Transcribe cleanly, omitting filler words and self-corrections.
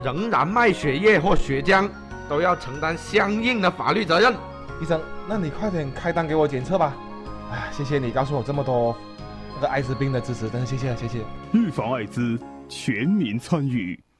仍然卖血液或血浆，都要承担相应的法律责任。 医生，那你快点开单给我检测吧。哎，谢谢你告诉我这么多那个艾滋病的知识，真的谢谢。 预防艾滋，全民参与。